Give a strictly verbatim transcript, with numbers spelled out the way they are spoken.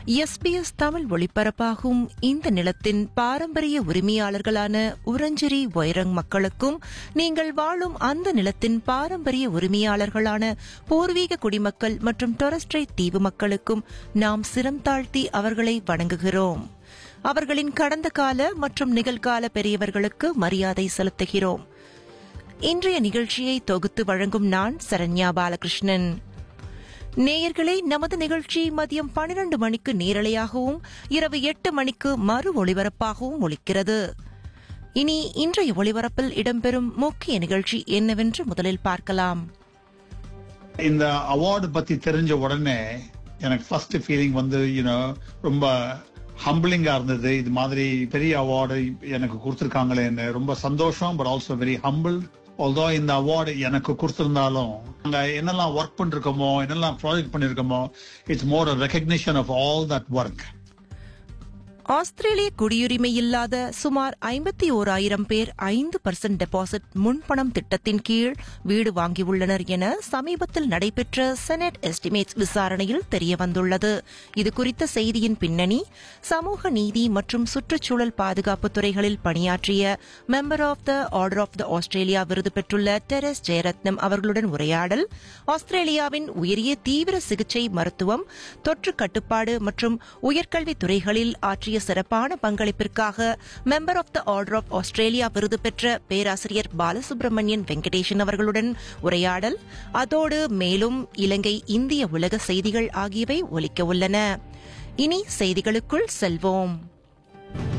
SBS Tamil ஒளிபரப்பாகும் இந்த நிலத்தின் பாரம்பரிய உரிமையாளர்களான உரஞ்சிரி வைரங் மக்களுக்கும் நீங்கள் வாழும் அந்த நிலத்தின் பாரம்பரிய உரிமையாளர்களான பூர்வீக குடிமக்கள் மற்றும் டொரஸ்ட்ரைட் தீவு மக்களுக்கும் நாம் சிரம் தாழ்த்தி அவர்களை வணங்குகிறோம். அவர்களின் கடந்த கால மற்றும் நிகழ்கால பெரியவர்களுக்கு மரியாதை செலுத்துகிறோம். இன்றைய நிகழ்ச்சியை தொகுத்து வழங்கும் நான் சரண்யா பாலகிருஷ்ணன். நேயர்களே, நமது நிகழ்ச்சி மதியம் பனிரண்டு மணிக்கு நேரலையாகவும் இரவு எட்டு மணிக்கு மறு ஒளிபரப்பாகவும் ஒலிக்கிறது. இனி இன்றைய ஒளிபரப்பில் இடம்பெறும் முக்கிய நிகழ்ச்சி என்னவென்று முதலில் பார்க்கலாம். இந்த அவார்டு பத்தி தெரிஞ்ச உடனே எனக்கு ஃபர்ஸ்ட் ஃபீலிங் வந்து யூனோ ரொம்ப ஹம்பிளிங்கா இருந்தது. இது மாதிரி பெரிய அவார்டு எனக்கு கொடுத்திருக்காங்களேன்னு ரொம்ப சந்தோஷம். But also very humble. Although இந்த அவார்டு எனக்கு கொடுத்திருந்தாலும் நாங்க என்னெல்லாம் ஒர்க் பண்ணிருக்கோமோ, என்னெல்லாம் project பண்ணிருக்கோமோ, it's more recognition of all that work. ஆஸ்திரேலிய குடியுரிமை இல்லாத சுமார் ஐம்பத்தி ஓராயிரம் பேர் ஐந்து பர்சன்ட் டெபாசிட் முன்பணம் திட்டத்தின் கீழ் வீடு வாங்கியுள்ளனர் என சமீபத்தில் நடைபெற்ற செனட் எஸ்டிமேட்ஸ் விசாரணையில் தெரியவந்துள்ளது. இதுகுறித்த செய்தியின் பின்னணி, சமூக நீதி மற்றும் சுற்றுச்சூழல் பாதுகாப்பு துறைகளில் பணியாற்றிய member of the order of the Australia விருது பெற்றுள்ள டெரஸ் ஜெயரத்னம் அவர்களுடன் உரையாடல், ஆஸ்திரேலியாவின் உயரிய தீவிர சிகிச்சை மருத்துவம், தொற்று கட்டுப்பாடு மற்றும் உயர்கல்வி துறைகளில் ஆற்றிய சிறப்பான பங்களிப்பிற்காக member of the order of Australia விருது பெற்ற பேராசிரியர் பாலசுப்ரமணியன் வெங்கடேசன் அவர்களுடன் உரையாடல், அதோடு மேலும் இலங்கை இந்திய உலக செய்திகள் ஆகியவை ஒலிக்க உள்ளன. இனி செய்திகளுக்குள் செல்வோம்.